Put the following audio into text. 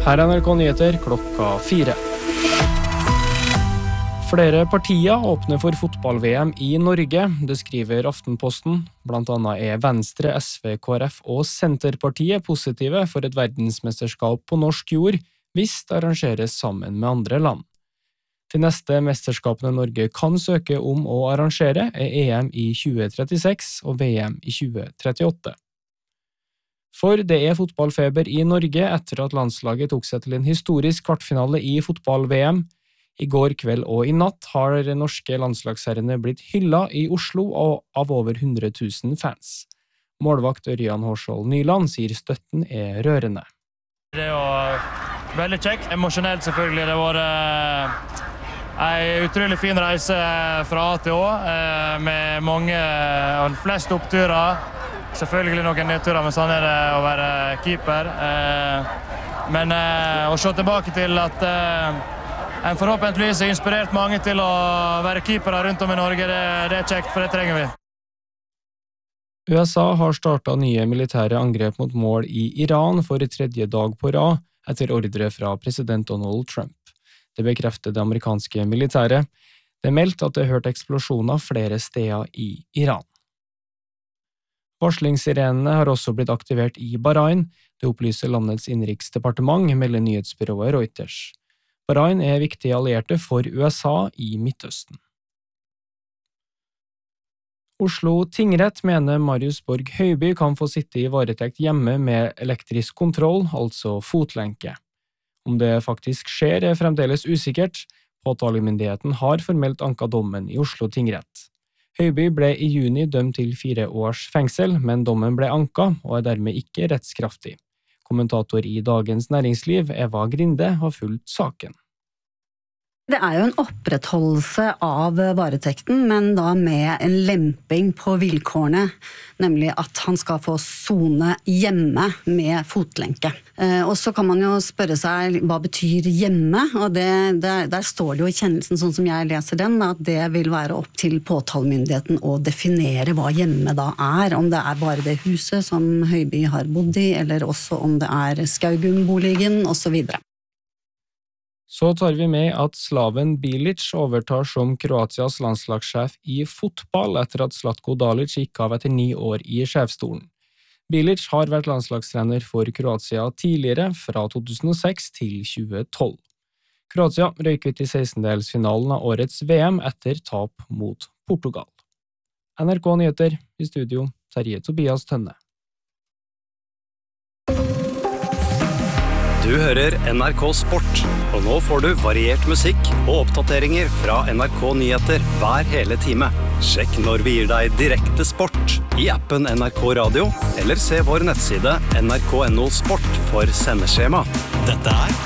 Her er NRK Nyheter klokka 4. Flere partier åpner for fotball-VM i Norge, det skriver Aftenposten. Blant annet er Venstre, SV, KrF og Senterpartiet positive for et verdensmesterskap på norsk jord, hvis det arrangeres sammen med andre land. De neste mesterskapene Norge kan søke om å arrangere er EM i 2036 og VM i 2038. For det er fotballfeber i Norge etter at landslaget tok seg til en historisk kvartfinale i fotball-VM. I går kveld og i natt har norske landslagsherrene blitt hyllet i Oslo av over 100 000 fans. Målvakt Ørjan Hårskjold Nyland sier støtten er rørende. Det var veldig kjekt, emosjonelt selvfølgelig. Det var en utrolig fin reise fra A til Å, med mange, flest oppturer. Selvfølgelig noen nedturer, men sånn er det å være keeper. Men å se tilbake til at en forhåpentligvis har inspirert mange til å være keepere rundt om i Norge, det er kjekt, for det trenger vi. USA har startet nye militære angrep mot mål i Iran for tredje dag på rad, etter ordre fra president Donald Trump. Det bekrefter det amerikanske militæret. Det er meldt at det er hørt eksplosjoner flere steder i Iran. Varslingssirenene har også blitt aktivert i Bahrain, det opplyser landets innenriksdepartement, melder nyhetsbyrået Reuters. Bahrain er viktige allierte for USA i Midtøsten. Oslo tingrett mener Marius Borg Høiby kan få sitte i varetekt hjemme med elektrisk kontroll, altså fotlenke. Om det faktisk skjer er fremdeles usikkert. Påtalemyndigheten har formelt anket dommen i Oslo tingrett. Høiby ble i juni dømt til 4 års fengsel, men dommen ble anket og er dermed ikke rettskraftig. Kommentator i Dagens Næringsliv, Eva Grinde, har fulgt saken. Det er jo en opprettholdelse av varetekten, men da med en lemping på vilkårene, nemlig at han skal få sone hjemme med fotlenke. Og så kan man jo spørre seg, hva betyr hjemme? Og der står det jo i kjennelsen, sånn som jeg leser den, at det vil være opp til påtalemyndigheten å definere hva hjemme da er. Om det er bare det huset som Høiby har bodd i, eller også om det er Skaugum-boligen, og så videre. Så tar vi med at Slaven Bilic overtar som Kroatias landslagssjef i fotball etter at Zlatko Dalic gikk av etter 9 år i sjefsstolen. Bilic har vært landslagstrener for Kroatia tidligere, fra 2006 til 2012. Kroatia røyk ut i 16-delsfinalen av årets VM etter tap mot Portugal. NRK Nyheter, i studio, Terje Tobias Tønne. Du hører NRK Sport, og nå får du variert musikk og oppdateringer fra NRK Nyheter hver hele time. Sjekk når vi gir deg direkte sport i appen NRK Radio, eller se vår nettside nrk.no sport for sendeskjema. Dette er